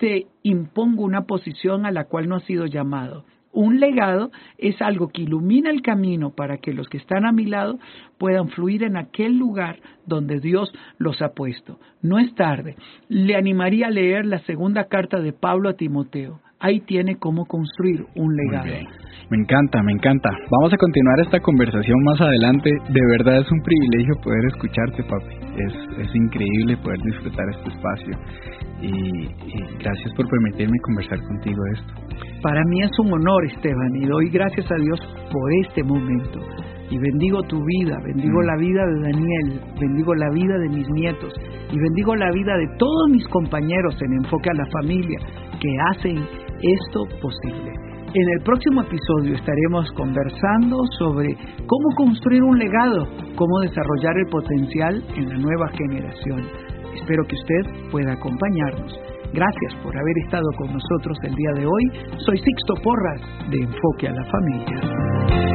te imponga una posición a la cual no has sido llamado. Un legado es algo que ilumina el camino para que los que están a mi lado puedan fluir en aquel lugar donde Dios los ha puesto. No es tarde. Le animaría a leer la segunda carta de Pablo a Timoteo. Ahí tiene cómo construir un legado. Muy bien. Me encanta, me encanta. Vamos a continuar esta conversación más adelante. De verdad es un privilegio poder escucharte, papi. Es increíble poder disfrutar este espacio. Y gracias por permitirme conversar contigo de esto. Para mí es un honor, Esteban, y doy gracias a Dios por este momento. Y bendigo tu vida, bendigo la vida de Daniel, bendigo la vida de mis nietos y bendigo la vida de todos mis compañeros en Enfoque a la Familia que hacen esto posible. En el próximo episodio estaremos conversando sobre cómo construir un legado, cómo desarrollar el potencial en la nueva generación. Espero que usted pueda acompañarnos. Gracias por haber estado con nosotros el día de hoy. Soy Sixto Porras de Enfoque a la Familia.